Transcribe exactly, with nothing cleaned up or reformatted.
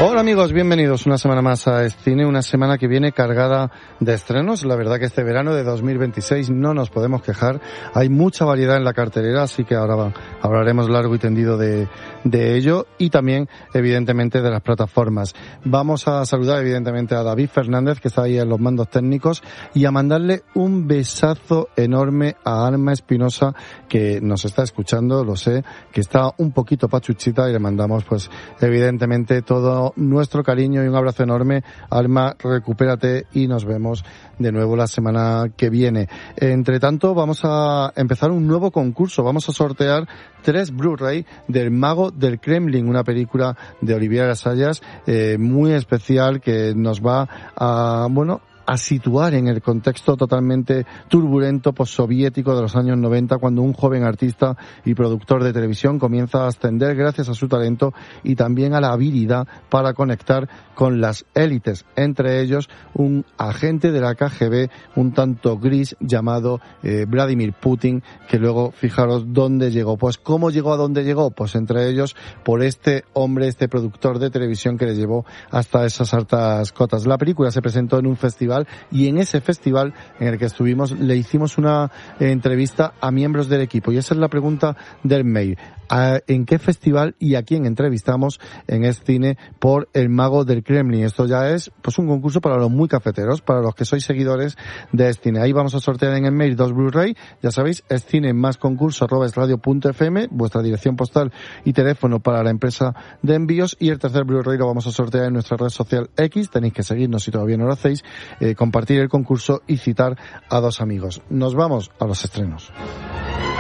Hola amigos, bienvenidos una semana más a Escine, una semana que viene cargada de estrenos. La verdad que este verano de dos mil veintiséis no nos podemos quejar, hay mucha variedad en la cartelera, así que ahora va, hablaremos largo y tendido de, de ello y también evidentemente de las plataformas. Vamos a saludar evidentemente a David Fernández, que está ahí en los mandos técnicos, y a mandarle un besazo enorme a Alma Espinosa, que nos está escuchando, lo sé, que está un poquito pachuchita, y le mandamos pues evidentemente todo nuestro cariño y un abrazo enorme. Alma, recupérate y nos vemos de nuevo la semana que viene. Entre tanto, vamos a empezar un nuevo concurso. Vamos a sortear tres Blu-ray del Mago del Kremlin, una película de Olivier Assayas eh, muy especial que nos va a, bueno, a situar en el contexto totalmente turbulento postsoviético de los años noventa, cuando un joven artista y productor de televisión comienza a ascender gracias a su talento y también a la habilidad para conectar con las élites, entre ellos un agente de la K G B un tanto gris llamado eh, Vladimir Putin, que luego, fijaros dónde llegó. Pues ¿cómo llegó a dónde llegó? Pues entre ellos por este hombre, este productor de televisión que le llevó hasta esas altas cotas. La película se presentó en un festival, y en ese festival en el que estuvimos le hicimos una eh, entrevista a miembros del equipo, y esa es la pregunta del mail: ¿en qué festival y a quién entrevistamos en Escine por El Mago del Kremlin? Esto ya es pues un concurso para los muy cafeteros, para los que sois seguidores de Escine. Ahí vamos a sortear en el mail dos Blu-ray, ya sabéis, escine más concurso arroba esradio punto f m, vuestra dirección postal y teléfono para la empresa de envíos, y el tercer Blu-ray lo vamos a sortear en nuestra red social X. Tenéis que seguirnos si todavía no lo hacéis, eh, compartir el concurso y citar a dos amigos. Nos vamos a los estrenos.